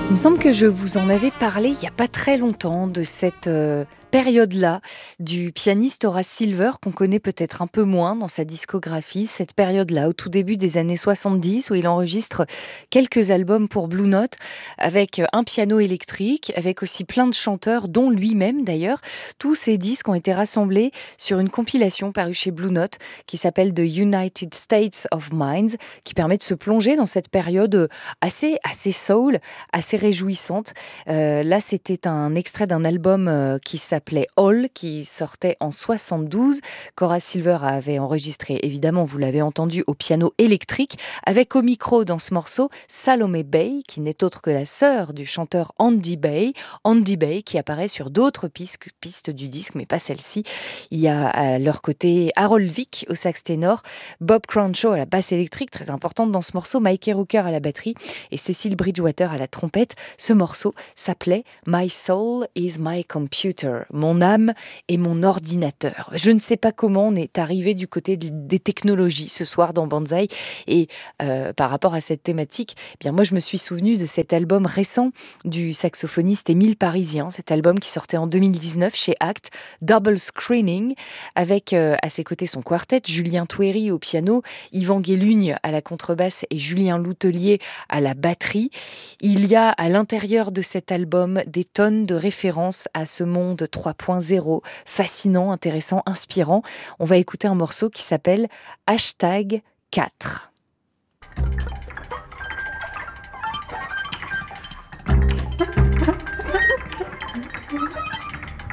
Il me semble que je vous en avais parlé il n'y a pas très longtemps de cette période-là du pianiste Horace Silver qu'on connaît peut-être un peu moins dans sa discographie, cette période-là au tout début des années 70 où il enregistre quelques albums pour Blue Note avec un piano électrique, avec aussi plein de chanteurs dont lui-même d'ailleurs. Tous ces disques ont été rassemblés sur une compilation parue chez Blue Note qui s'appelle The United States of Minds, qui permet de se plonger dans cette période assez soul, assez réjouissante. Là, c'était un extrait d'un album qui s'appelait All, qui sortait en 72. Horace Silver avait enregistré, évidemment, vous l'avez entendu, au piano électrique, avec au micro dans ce morceau Salome Bay, qui n'est autre que la sœur du chanteur Andy Bay. Andy Bay qui apparaît sur d'autres pistes du disque, mais pas celle-ci. Il y a à leur côté Harold Vick au sax ténor, Bob Crenshaw à la basse électrique, très importante dans ce morceau, Mikey Rooker à la batterie et Cecil Bridgewater à la trompette. Ce morceau s'appelait My Soul is My Computer. Mon âme est mon ordinateur. Je ne sais pas comment on est arrivé du côté des technologies ce soir dans Banzai. Et par rapport à cette thématique, eh bien moi je me suis souvenu de cet album récent du saxophoniste Émile Parisien, cet album qui sortait en 2019 chez Act, Double Screening, avec à ses côtés son quartet, Julien Touéry au piano, Yvan Guélugne à la contrebasse et Julien Loutelier à la batterie. Il y a à l'intérieur de cet album des tonnes de références à ce monde 3.0, fascinant, intéressant, inspirant. On va écouter un morceau qui s'appelle #4.